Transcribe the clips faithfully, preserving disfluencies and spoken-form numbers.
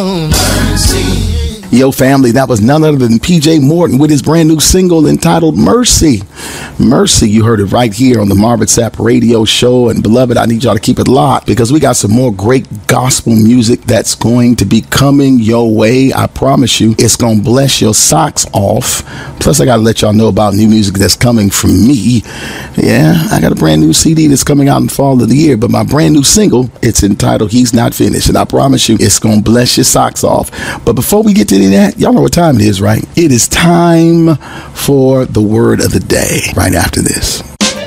Yo, family, that was none other than P J Morton with his brand new single entitled Mercy. Mercy, you heard it right here on the Marvin Sapp Radio Show. And beloved, I need y'all to keep it locked because we got some more great gospel music that's going to be coming your way. I promise you, it's going to bless your socks off. Plus, I got to let y'all know about new music that's coming from me. Yeah, I got a brand new C D that's coming out in fall of the year, but my brand new single, it's entitled He's Not Finished. And I promise you, it's going to bless your socks off. But before we get to that, y'all know what time it is, right? It is time for the word of the day right after this.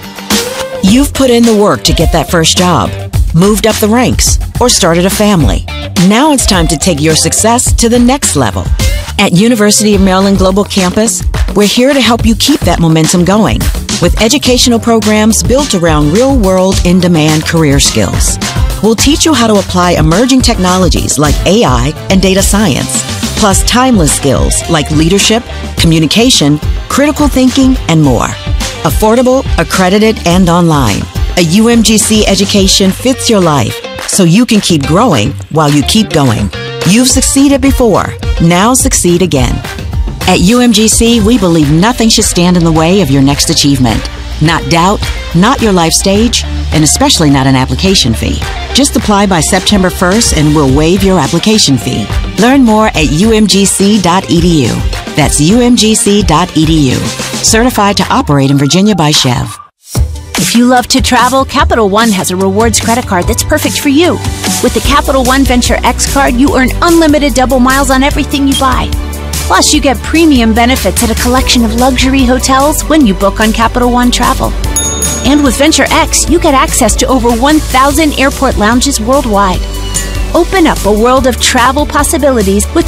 You've put in the work to get that first job, moved up the ranks, or started a family. Now it's time to take your success to the next level. At University of Maryland Global Campus, we're here to help you keep that momentum going with educational programs built around real-world, in-demand career skills. We'll teach you how to apply emerging technologies like A I and data science, plus timeless skills like leadership, communication, critical thinking, and more. Affordable, accredited, and online. A U M G C education fits your life, so you can keep growing while you keep going. You've succeeded before. Now succeed again. At U M G C, we believe nothing should stand in the way of your next achievement. Not doubt, not your life stage, and especially not an application fee. Just apply by September first and we'll waive your application fee. Learn more at U M G C dot E D U. That's U M G C dot E D U. Certified to operate in Virginia by Chev. If you love to travel, Capital One has a rewards credit card that's perfect for you. With the Capital One Venture X card, you earn unlimited double miles on everything you buy. Plus, you get premium benefits at a collection of luxury hotels when you book on Capital One Travel. And with Venture X, you get access to over one thousand airport lounges worldwide. Open up a world of travel possibilities with